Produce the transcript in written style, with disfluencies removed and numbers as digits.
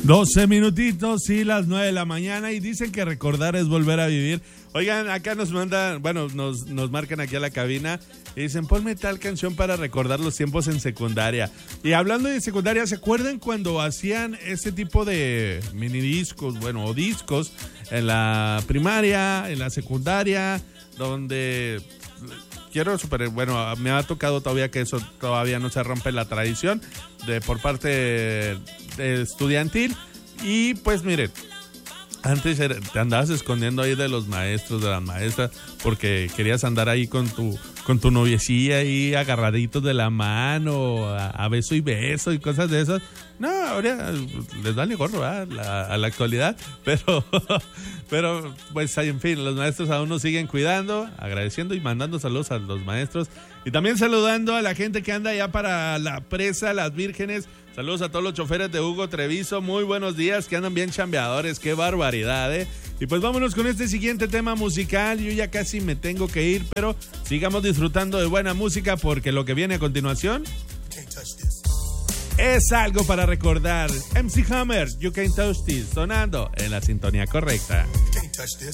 12 minutitos y las 9 de la mañana y dicen que recordar es volver a vivir. Oigan, acá nos mandan, bueno, nos marcan aquí a la cabina y dicen, ponme tal canción para recordar los tiempos en secundaria. Y hablando de secundaria, ¿se acuerdan cuando hacían ese tipo de minidiscos, bueno, o discos en la primaria, en la secundaria, donde... bueno, me ha tocado todavía que eso todavía no se rompe la tradición por parte de estudiantil. Y pues miren, antes te andabas escondiendo ahí de los maestros, de las maestras, porque querías andar ahí con tu noviecilla ahí agarraditos de la mano, a beso y beso y cosas de esas. No, ahora les vale gorro, ¿verdad? A la actualidad, pero pues en fin, los maestros aún nos siguen cuidando, agradeciendo y mandando saludos a los maestros y también saludando a la gente que anda allá para la presa Las Vírgenes. Saludos a todos los choferes de Hugo Treviso, muy buenos días, que andan bien chambeadores, qué barbaridad, ¿eh? Y pues vámonos con este siguiente tema musical. Yo ya casi me tengo que ir, pero sigamos disfrutando de buena música porque lo que viene a continuación es algo para recordar. MC Hammer, You Can't Touch This, sonando en la sintonía correcta.